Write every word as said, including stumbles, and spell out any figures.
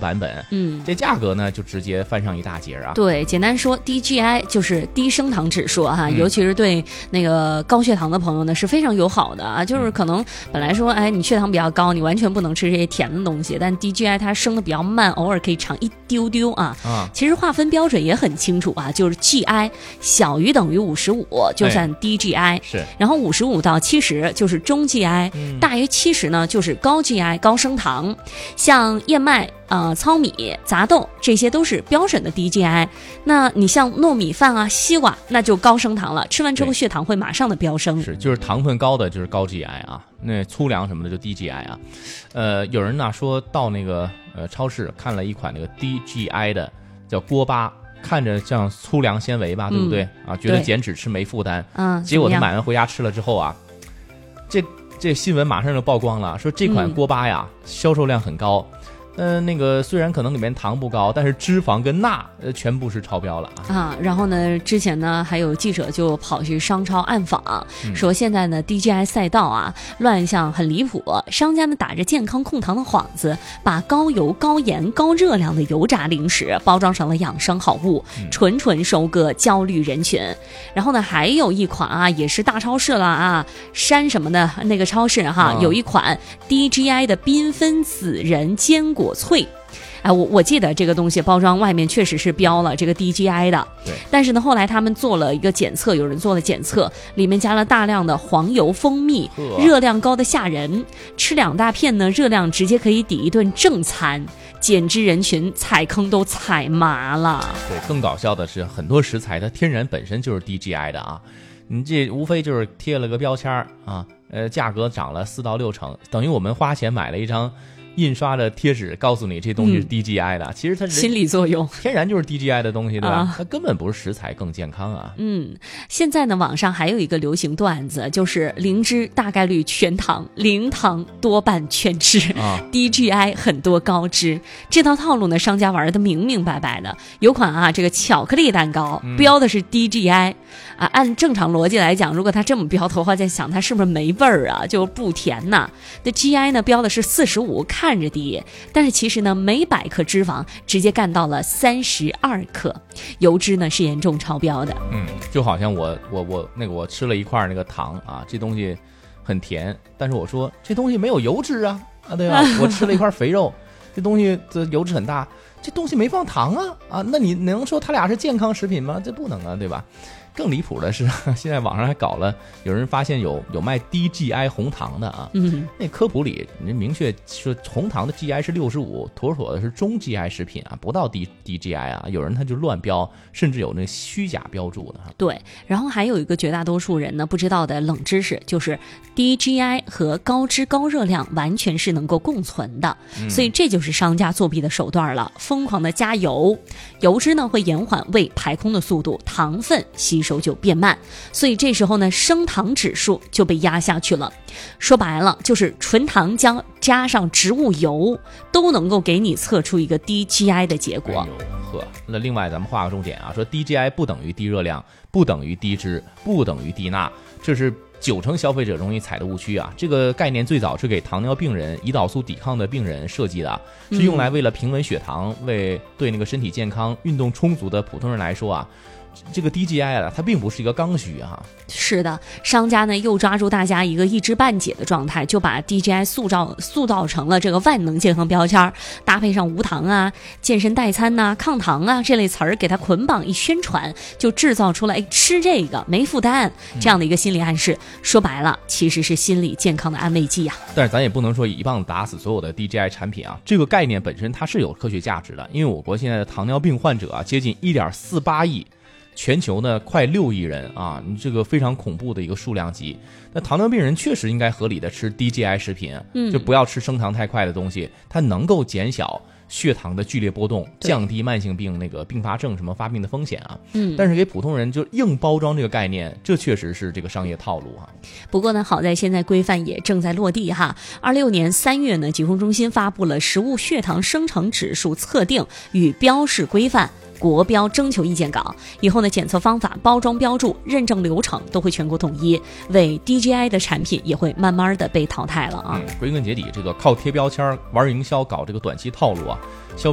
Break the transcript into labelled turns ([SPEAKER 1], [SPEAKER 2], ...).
[SPEAKER 1] 版本，
[SPEAKER 2] 嗯，
[SPEAKER 1] 这价格呢就直接翻上一大截啊。
[SPEAKER 2] 对，简单说 D G I 就是低升糖指数哈、嗯，尤其是对那个高血糖的朋友呢是非常友好的啊。就是可能本来说，哎，你血糖比较高，你完全不能吃这些甜的东西，但 D G I 它升的比较慢，偶尔可以尝一丢丢啊。啊，其实划分标准也很清楚啊，就是 G I 小于等于五十五就算 D G I，、哎、
[SPEAKER 1] 是，
[SPEAKER 2] 然后五十五到七十就是中 G I，、嗯、大于七十呢就是高 G I 高升糖，像燕麦。呃，糙米、杂豆这些都是标准的 D G I。那你像糯米饭啊、西瓜，那就高升糖了，吃完之后血糖会马上的飙升。
[SPEAKER 1] 是，就是糖分高的就是高 G I 啊，那粗粮什么的就低 G I 啊。呃，有人呢说到那个呃超市看了一款那个低 G I 的叫锅巴，看着像粗粮纤维吧，对不对、嗯、啊？觉得减脂吃没负担，
[SPEAKER 2] 嗯，
[SPEAKER 1] 结果他买完回家吃了之后啊，这这新闻马上就曝光了，说这款锅巴呀、嗯、销售量很高。呃，那个虽然可能里面糖不高，但是脂肪跟钠呃全部是超标了啊。
[SPEAKER 2] 啊，然后呢，之前呢还有记者就跑去商超暗访，嗯、说现在呢 D G I 赛道啊乱象很离谱，商家呢打着健康控糖的幌子，把高油、高盐、高热量的油炸零食包装成了养生好物，嗯、纯纯收割焦虑人群。然后呢，还有一款啊，也是大超市了啊，山什么的那个超市哈，啊、有一款 D G I 的缤纷紫仁坚果。果脆，哎，我我记得这个东西包装外面确实是标了这个 D G I 的，
[SPEAKER 1] 对。
[SPEAKER 2] 但是呢，后来他们做了一个检测，有人做了检测，里面加了大量的黄油、蜂蜜，热量高的吓人。吃两大片呢，热量直接可以抵一顿正餐。减脂人群踩坑都踩麻了。
[SPEAKER 1] 对，更搞笑的是，很多食材它天然本身就是 D G I 的啊，你这无非就是贴了个标签啊，呃，价格涨了四到六成，等于我们花钱买了一张。印刷的贴纸告诉你这东西是 D G I 的、嗯、其实它是
[SPEAKER 2] 心理作用，
[SPEAKER 1] 天然就是 D G I 的东西，对吧、啊、它根本不是食材更健康啊。
[SPEAKER 2] 嗯，现在呢网上还有一个流行段子，就是零脂大概率全糖，零糖多半全脂、啊、D G I 很多高脂，这套套路呢商家玩的明明白白的。有款啊这个巧克力蛋糕、嗯、标的是 D G I 啊，按正常逻辑来讲，如果它这么标的话，在想它是不是没味儿啊，就不甜呐。那 G I 呢标的是四十五，看着低，但是其实呢每百克脂肪直接干到了三十二克，油脂呢是严重超标的。
[SPEAKER 1] 嗯，就好像我我我那个我吃了一块那个糖啊，这东西很甜，但是我说这东西没有油脂啊啊，对吧？我吃了一块肥肉，这东西这油脂很大，这东西没放糖啊啊，那你能说它俩是健康食品吗？这不能啊，对吧？更离谱的是，现在网上还搞了，有人发现有有卖 D G I 红糖的啊。嗯，那科普里人明确说红糖的 G I 是六十五，妥妥的是中 G I 食品啊，不到 D D G I 啊。有人他就乱标，甚至有那虚假标注的。
[SPEAKER 2] 对，然后还有一个绝大多数人呢不知道的冷知识，就是 D G I 和高脂高热量完全是能够共存的，嗯、所以这就是商家作弊的手段了，疯狂的加油，油脂呢会延缓胃排空的速度，糖分吸收就变慢，所以这时候呢升糖指数就被压下去了。说白了就是纯糖加加上植物油都能够给你测出一个 D G I 的结果。
[SPEAKER 1] 哎呵，那另外咱们画个重点啊，说 D G I 不等于低热量，不等于低脂，不等于低钠，这是九成消费者容易踩的误区啊！这个概念最早是给糖尿病人、胰岛素抵抗的病人设计的，是用来为了平稳血糖，为对那个身体健康、运动充足的普通人来说啊。这个 D G I 啊，它并不是一个刚需哈、啊。
[SPEAKER 2] 是的，商家呢又抓住大家一个一知半解的状态，就把 D G I 塑造塑造成了这个万能健康标签，搭配上无糖啊、健身代餐呐、啊、抗糖啊这类词儿，给它捆绑一宣传，就制造出来吃这个没负担这样的一个心理暗示。嗯、说白了，其实是心理健康的安慰剂啊。
[SPEAKER 1] 但是咱也不能说一棒子打死所有的 D G I 产品啊，这个概念本身它是有科学价值的，因为我国现在的糖尿病患者啊接近 一点四八亿。全球呢快六亿人啊，你这个非常恐怖的一个数量级。那糖尿病人确实应该合理的吃 D G I 食品，嗯，就不要吃升糖太快的东西，它能够减小血糖的剧烈波动，降低慢性病那个并发症什么发病的风险啊。嗯，但是给普通人就硬包装这个概念，这确实是这个商业套路哈。
[SPEAKER 2] 不过呢，好在现在规范也正在落地哈。二六年三月呢，疾控中心发布了食物血糖生成指数测定与标示规范。国标征求意见稿以后呢，检测方法、包装标注、认证流程都会全国统一，为 D G I 的产品也会慢慢的被淘汰了啊。
[SPEAKER 1] 嗯，归根结底，这个靠贴标签、玩营销、搞这个短期套路啊，消